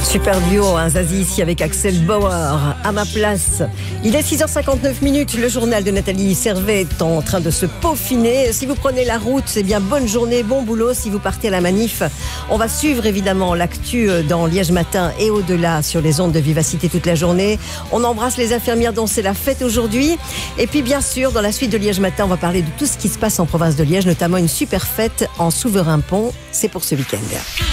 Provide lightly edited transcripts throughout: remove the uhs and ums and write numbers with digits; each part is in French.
Super duo, Zazie ici avec Axel Bauer à ma place. Il est 6h59, le journal de Nathalie Servet est en train de se peaufiner. Si vous prenez la route, c'est bien bonne journée, bon boulot. Si vous partez à la manif, on va suivre évidemment l'actu dans Liège Matin et au-delà sur les ondes de Vivacité toute la journée. On embrasse les infirmières dont c'est la fête aujourd'hui. Et puis bien sûr, dans la suite de Liège Matin, on va parler de tout ce qui se passe en province de Liège, notamment une super fête en Souverain Pont. C'est pour ce week-end.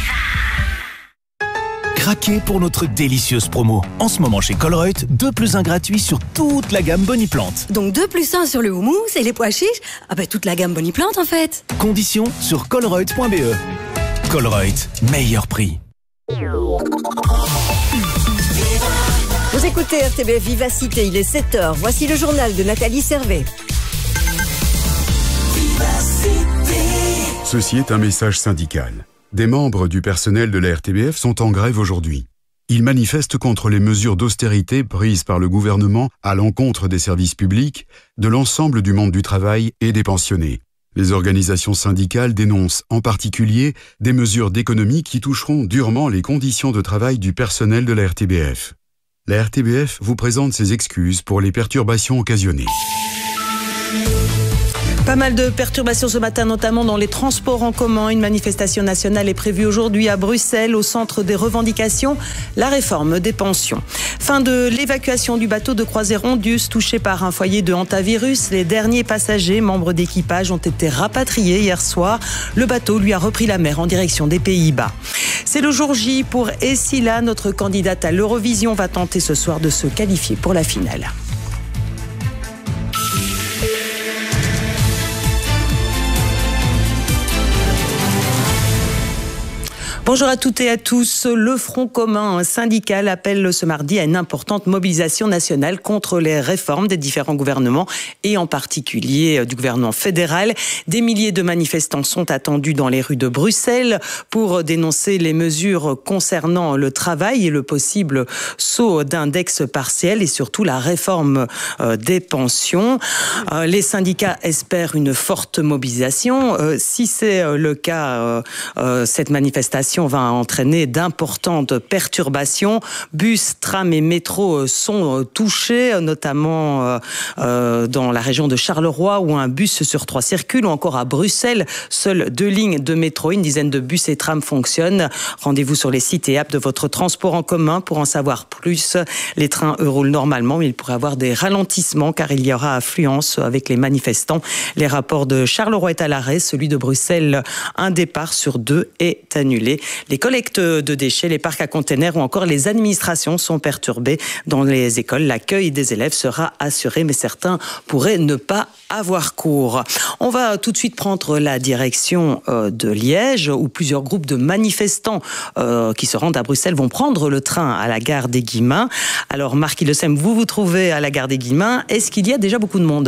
Craquez pour notre délicieuse promo. En ce moment chez Colruyt, 2 + 1 gratuit sur toute la gamme Boniplante. Donc 2 + 1 sur le houmous et les pois chiches. Toute la gamme Boniplante en fait. Conditions sur colruyt.be. Colruyt, meilleur prix. Vous écoutez RTBF Vivacité, il est 7h. Voici le journal de Nathalie Servet. Ceci est un message syndical. Des membres du personnel de la RTBF sont en grève aujourd'hui. Ils manifestent contre les mesures d'austérité prises par le gouvernement à l'encontre des services publics, de l'ensemble du monde du travail et des pensionnés. Les organisations syndicales dénoncent en particulier des mesures d'économie qui toucheront durement les conditions de travail du personnel de la RTBF. La RTBF vous présente ses excuses pour les perturbations occasionnées. Pas mal de perturbations ce matin, notamment dans les transports en commun. Une manifestation nationale est prévue aujourd'hui à Bruxelles, au centre des revendications, la réforme des pensions. Fin de l'évacuation du bateau de croisière Ondius, touché par un foyer de hantavirus. Les derniers passagers, membres d'équipage, ont été rapatriés hier soir. Le bateau, lui, a repris la mer en direction des Pays-Bas. C'est le jour J pour Essila. Notre candidate à l'Eurovision va tenter ce soir de se qualifier pour la finale. Bonjour à toutes et à tous. Le Front commun syndical appelle ce mardi à une importante mobilisation nationale contre les réformes des différents gouvernements et en particulier du gouvernement fédéral. Des milliers de manifestants sont attendus dans les rues de Bruxelles pour dénoncer les mesures concernant le travail et le possible saut d'index partiel et surtout la réforme des pensions. Les syndicats espèrent une forte mobilisation. Si c'est le cas, cette manifestation va entraîner d'importantes perturbations. Bus, tram et métro sont touchés, notamment dans la région de Charleroi où un bus sur 3 circule, ou encore à Bruxelles, seules 2 lignes de métro, une dizaine de bus et trams fonctionnent. Rendez-vous sur les sites et apps de votre transport en commun pour en savoir plus. Les trains roulent normalement, mais il pourrait y avoir des ralentissements car il y aura affluence avec les manifestants. Les rapports de Charleroi est à l'arrêt, celui de Bruxelles, un départ sur 2 est annulé. Les collectes de déchets, les parcs à containers ou encore les administrations sont perturbées. Dans les écoles, l'accueil des élèves sera assuré, mais certains pourraient ne pas avoir cours. On va tout de suite prendre la direction de Liège, où plusieurs groupes de manifestants qui se rendent à Bruxelles vont prendre le train à la gare des Guillemins. Alors Marc Hillesheim, vous vous trouvez à la gare des Guillemins. Est-ce qu'il y a déjà beaucoup de monde ?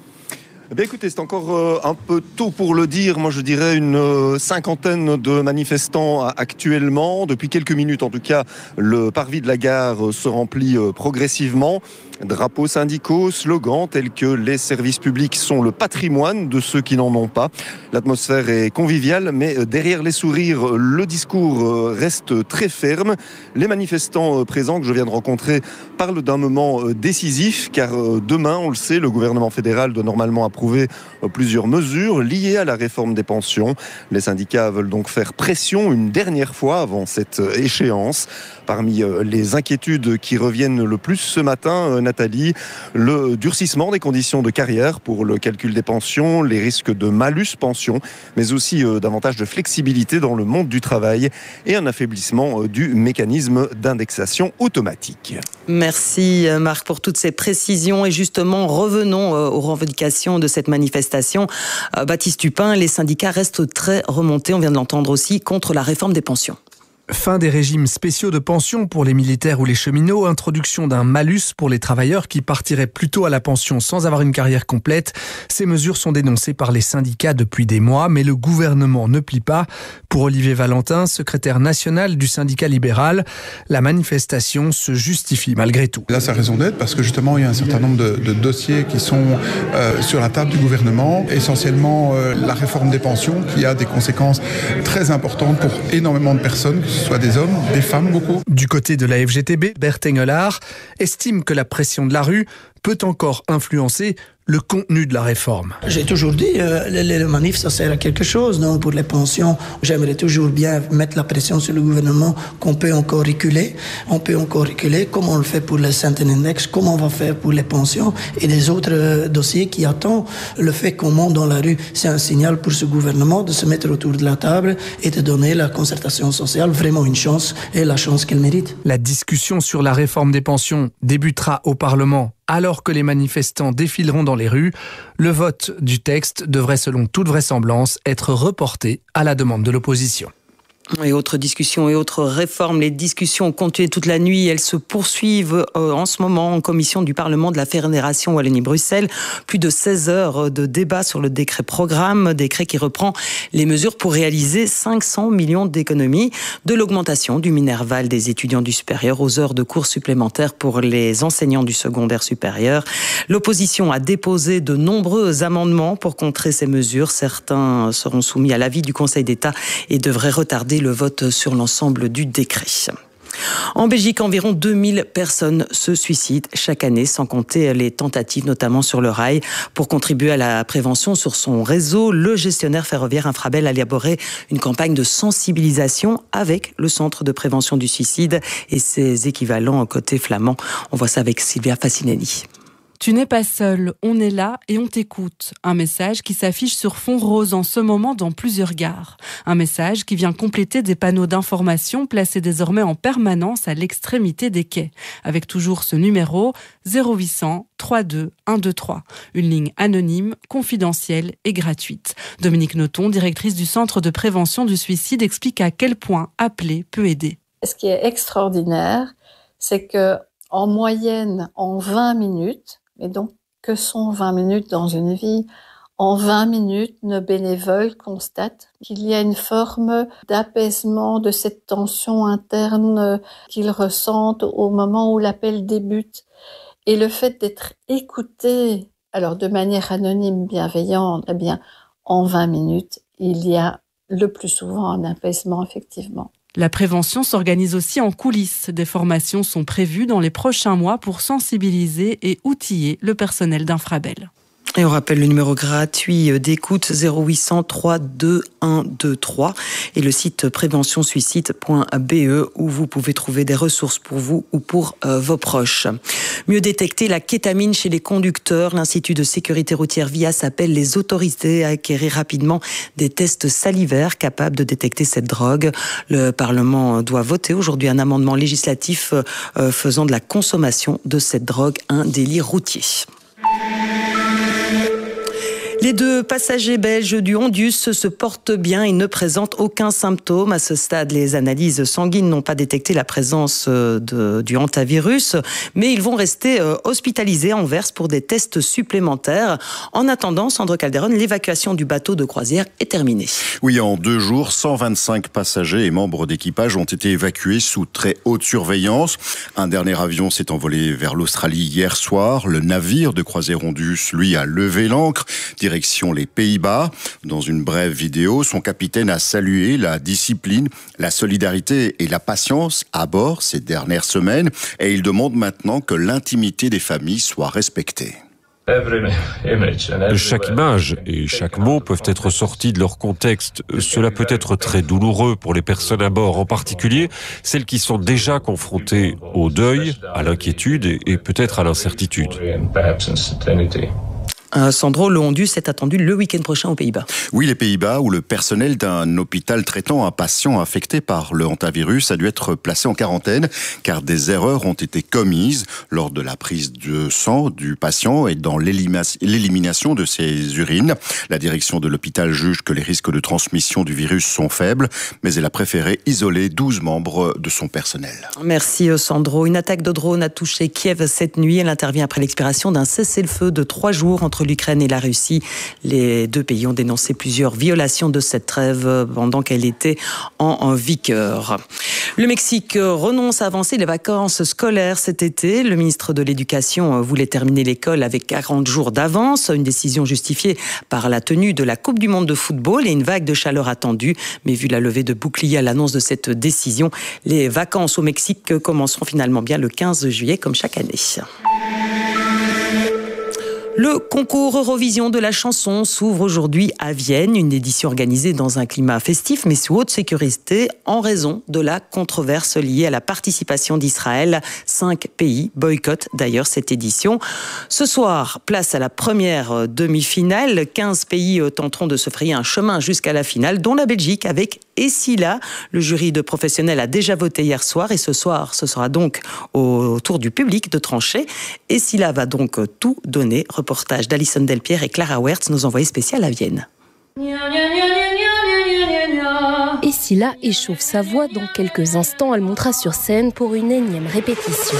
Écoutez, c'est encore un peu tôt pour le dire. Moi, je dirais une cinquantaine de manifestants actuellement. Depuis quelques minutes, en tout cas, le parvis de la gare se remplit progressivement. Drapeaux syndicaux, slogans tels que les services publics sont le patrimoine de ceux qui n'en ont pas. L'atmosphère est conviviale, mais derrière les sourires, le discours reste très ferme. Les manifestants présents que je viens de rencontrer parlent d'un moment décisif, car demain, on le sait, le gouvernement fédéral doit normalement approuver plusieurs mesures liées à la réforme des pensions. Les syndicats veulent donc faire pression une dernière fois avant cette échéance. Parmi les inquiétudes qui reviennent le plus ce matin, Nathalie, le durcissement des conditions de carrière pour le calcul des pensions, les risques de malus pension, mais aussi davantage de flexibilité dans le monde du travail et un affaiblissement du mécanisme d'indexation automatique. Merci Marc pour toutes ces précisions et justement revenons aux revendications de cette manifestation. Baptiste Dupin, les syndicats restent très remontés, on vient de l'entendre aussi, contre la réforme des pensions. Fin des régimes spéciaux de pension pour les militaires ou les cheminots, introduction d'un malus pour les travailleurs qui partiraient plutôt à la pension sans avoir une carrière complète. Ces mesures sont dénoncées par les syndicats depuis des mois, mais le gouvernement ne plie pas. Pour Olivier Valentin, secrétaire national du syndicat libéral, la manifestation se justifie malgré tout. Là, ça a raison d'être parce que justement, il y a un certain nombre de dossiers qui sont sur la table du gouvernement. Essentiellement, la réforme des pensions qui a des conséquences très importantes pour énormément de personnes, que ce ce soit des hommes, des femmes beaucoup. Du côté de la FGTB, Bert Engelhardt estime que la pression de la rue peut encore influencer le contenu de la réforme. J'ai toujours dit, les manifs, ça sert à quelque chose. Donc pour les pensions, j'aimerais toujours bien mettre la pression sur le gouvernement qu'on peut encore reculer. On peut encore reculer, comme on le fait pour le Central Index, comme on va faire pour les pensions et des autres dossiers qui attendent. Le fait qu'on monte dans la rue, c'est un signal pour ce gouvernement de se mettre autour de la table et de donner la concertation sociale vraiment une chance et la chance qu'elle mérite. La discussion sur la réforme des pensions débutera au Parlement alors que les manifestants défileront dans les rues. Le vote du texte devrait, selon toute vraisemblance, être reporté à la demande de l'opposition. Et autres discussions et autres réformes, les discussions ont continué toute la nuit, elles se poursuivent en ce moment en commission du Parlement de la Fédération Wallonie-Bruxelles. Plus de 16 heures de débat sur le décret programme, décret qui reprend les mesures pour réaliser 500 millions d'économies, de l'augmentation du minerval des étudiants du supérieur aux heures de cours supplémentaires pour les enseignants du secondaire supérieur. L'opposition a déposé de nombreux amendements pour contrer ces mesures. Certains seront soumis à l'avis du Conseil d'État et devraient retarder le vote sur l'ensemble du décret. En Belgique, environ 2000 personnes se suicident chaque année, sans compter les tentatives, notamment sur le rail. Pour contribuer à la prévention sur son réseau, le gestionnaire ferroviaire Infrabel a élaboré une campagne de sensibilisation avec le Centre de prévention du suicide et ses équivalents côté flamand. On voit ça avec Sylvia Fascinelli. Tu n'es pas seul, on est là et on t'écoute. Un message qui s'affiche sur fond rose en ce moment dans plusieurs gares. Un message qui vient compléter des panneaux d'information placés désormais en permanence à l'extrémité des quais. Avec toujours ce numéro 0800 32 123. Une ligne anonyme, confidentielle et gratuite. Dominique Noton, directrice du Centre de prévention du suicide, explique à quel point appeler peut aider. Ce qui est extraordinaire, c'est que en moyenne, en 20 minutes, et donc, que sont 20 minutes dans une vie? En 20 minutes, nos bénévoles constatent qu'il y a une forme d'apaisement de cette tension interne qu'ils ressentent au moment où l'appel débute. Et le fait d'être écouté, alors de manière anonyme, bienveillante, eh bien, en 20 minutes, il y a le plus souvent un apaisement, effectivement. La prévention s'organise aussi en coulisses. Des formations sont prévues dans les prochains mois pour sensibiliser et outiller le personnel d'Infrabel. Et on rappelle le numéro gratuit d'écoute 0800 32 123 et le site préventionsuicide.be où vous pouvez trouver des ressources pour vous ou pour vos proches. Mieux détecter la kétamine chez les conducteurs. L'Institut de sécurité routière VIAS appelle les autorités à acquérir rapidement des tests salivaires capables de détecter cette drogue. Le Parlement doit voter aujourd'hui un amendement législatif faisant de la consommation de cette drogue un délit routier. Les 2 passagers belges du Hondius se portent bien et ne présentent aucun symptôme. À ce stade, les analyses sanguines n'ont pas détecté la présence du hantavirus, mais ils vont rester hospitalisés à Anvers pour des tests supplémentaires. En attendant, Sandro Calderon, l'évacuation du bateau de croisière est terminée. Oui, en 2 jours, 125 passagers et membres d'équipage ont été évacués sous très haute surveillance. Un dernier avion s'est envolé vers l'Australie hier soir. Le navire de croisière Hondius, lui, a levé l'ancre. Direction les Pays-Bas. Dans une brève vidéo, son capitaine a salué la discipline, la solidarité et la patience à bord ces dernières semaines et il demande maintenant que l'intimité des familles soit respectée. Chaque image et chaque mot peuvent être sortis de leur contexte. Cela peut être très douloureux pour les personnes à bord, en particulier celles qui sont déjà confrontées au deuil, à l'inquiétude et peut-être à l'incertitude. Sandro, le Hondius est attendu le week-end prochain aux Pays-Bas. Oui, les Pays-Bas, où le personnel d'un hôpital traitant un patient infecté par le hantavirus a dû être placé en quarantaine, car des erreurs ont été commises lors de la prise de sang du patient et dans l'élimination de ses urines. La direction de l'hôpital juge que les risques de transmission du virus sont faibles, mais elle a préféré isoler 12 membres de son personnel. Merci Sandro. Une attaque de drone a touché Kiev cette nuit. Elle intervient après l'expiration d'un cessez-le-feu de 3 jours entre entre l'Ukraine et la Russie. Les deux pays ont dénoncé plusieurs violations de cette trêve pendant qu'elle était en vigueur. Le Mexique renonce à avancer les vacances scolaires cet été. Le ministre de l'Éducation voulait terminer l'école avec 40 jours d'avance, une décision justifiée par la tenue de la Coupe du Monde de football et une vague de chaleur attendue. Mais vu la levée de boucliers à l'annonce de cette décision, les vacances au Mexique commenceront finalement bien le 15 juillet comme chaque année. Le concours Eurovision de la chanson s'ouvre aujourd'hui à Vienne, une édition organisée dans un climat festif mais sous haute sécurité en raison de la controverse liée à la participation d'Israël. 5 pays boycottent d'ailleurs cette édition. Ce soir, place à la première demi-finale. 15 pays tenteront de se frayer un chemin jusqu'à la finale, dont la Belgique avec Essila. Le jury de professionnels a déjà voté hier soir et ce soir, ce sera donc au tour du public de trancher. Essila va donc tout donner. Reportage d'Alison Delpierre et Clara Wertz, nos envoyés spéciaux à Vienne. Essila échauffe sa voix. Dans quelques instants, elle montera sur scène pour une énième répétition.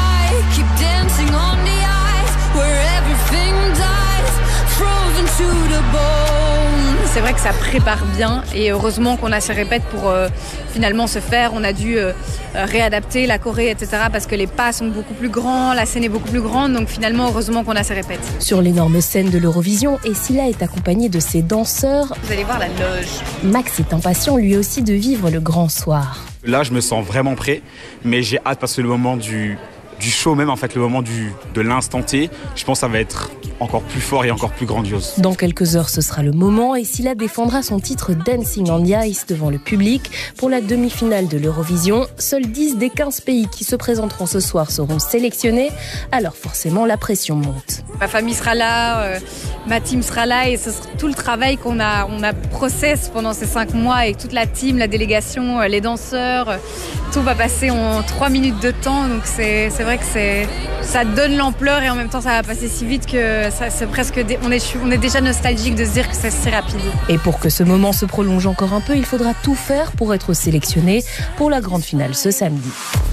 C'est vrai que ça prépare bien et heureusement qu'on a ces répètes pour finalement se faire. On a dû réadapter la choré, etc. parce que les pas sont beaucoup plus grands, la scène est beaucoup plus grande, donc finalement heureusement qu'on a ces répètes. Sur l'énorme scène de l'Eurovision, Essila est accompagnée de ses danseurs. Vous allez voir la loge. Max est impatient lui aussi de vivre le grand soir. Là je me sens vraiment prêt, mais j'ai hâte parce que le moment du show même, en fait, le moment de l'instant T, je pense que ça va être encore plus fort et encore plus grandiose. Dans quelques heures, ce sera le moment. Essila défendra son titre Dancing on the Ice devant le public. Pour la demi-finale de l'Eurovision, seuls 10 des 15 pays qui se présenteront ce soir seront sélectionnés. Alors forcément, la pression monte. Ma famille sera là, ma team sera là et c'est tout le travail qu'on a process pendant ces 5 mois avec toute la team, la délégation, les danseurs. Tout va passer en 3 minutes de temps, donc c'est vrai que ça donne l'ampleur et en même temps ça va passer si vite que c'est presque on est déjà nostalgique de se dire que c'est si rapide. Et pour que ce moment se prolonge encore un peu, il faudra tout faire pour être sélectionné pour la grande finale ce samedi.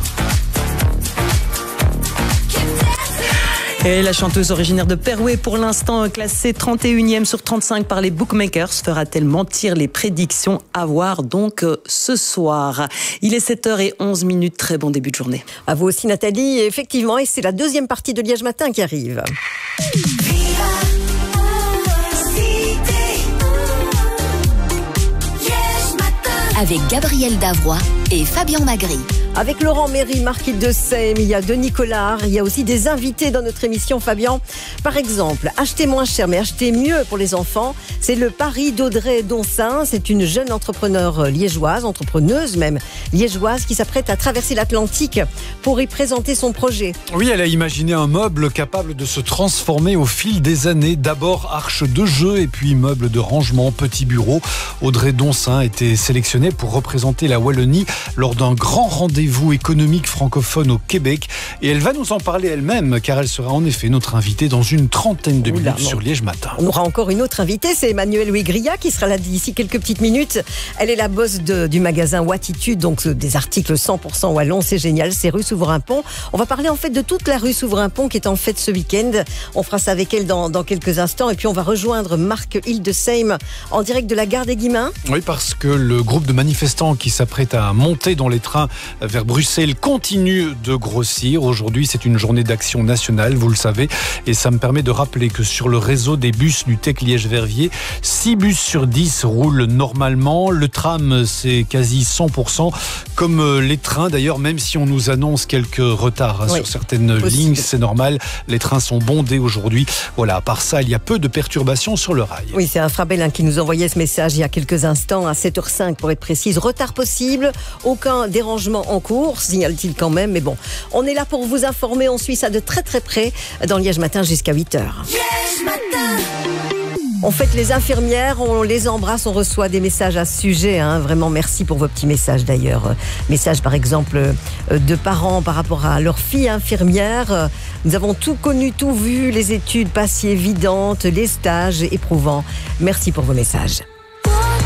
Et la chanteuse originaire de Perouet, pour l'instant classée 31e sur 35 par les bookmakers, fera-t-elle mentir les prédictions? À voir donc ce soir. Il est 7h11, très bon début de journée. À vous aussi Nathalie, effectivement, et c'est la deuxième partie de Liège Matin qui arrive. Avec Gabriel Davroy et Fabien Magri. Avec Laurent Méry, Marc Hildesheim, il y a Denis Collard, il y a aussi des invités dans notre émission, Fabien. Par exemple, acheter moins cher mais acheter mieux pour les enfants, c'est le pari d'Audrey Doncin. C'est une jeune entrepreneuse même liégeoise, qui s'apprête à traverser l'Atlantique pour y présenter son projet. Oui, elle a imaginé un meuble capable de se transformer au fil des années. D'abord arche de jeu et puis meuble de rangement, petit bureau. Audrey Doncin a été sélectionnée pour représenter la Wallonie lors d'un grand rendez-vous économique francophone au Québec, et elle va nous en parler elle-même car elle sera en effet notre invitée dans une trentaine de minutes sur Liège Matin. On aura encore une autre invitée, c'est Emmanuelle Ouigria qui sera là d'ici quelques petites minutes. Elle est la boss du magasin Wattitude, donc des articles 100% wallons, c'est génial, c'est rue Souverain-Pont. On va parler en fait de toute la rue Souverain-Pont qui est en fête ce week-end. On fera ça avec elle dans quelques instants et puis on va rejoindre Marc Hildesheim en direct de la gare des Guillemins. Oui, parce que le groupe de manifestants qui s'apprête à monter dans les trains vers Bruxelles continue de grossir. Aujourd'hui, c'est une journée d'action nationale, vous le savez, et ça me permet de rappeler que sur le réseau des bus du TEC Liège-Verviers, 6 bus sur 10 roulent normalement. Le tram, c'est quasi 100%, comme les trains d'ailleurs, même si on nous annonce quelques retards sur certaines lignes, c'est normal, les trains sont bondés aujourd'hui. Voilà, à part ça, il y a peu de perturbations sur le rail. Oui, c'est un Frabel qui nous envoyait ce message il y a quelques instants, à 7h05 pour être précise. Retard possible, aucun dérangement en cours, signale-t-il quand même, mais bon, on est là pour vous informer, on suit ça de très très près dans Liège Matin jusqu'à 8h. Liège Matin. On fête les infirmières, on les embrasse, on reçoit des messages à ce sujet. Vraiment, merci pour vos petits messages d'ailleurs. Messages par exemple de parents par rapport à leur fille infirmière. Nous avons tout connu, tout vu, les études pas si évidentes, les stages éprouvants. Merci pour vos messages.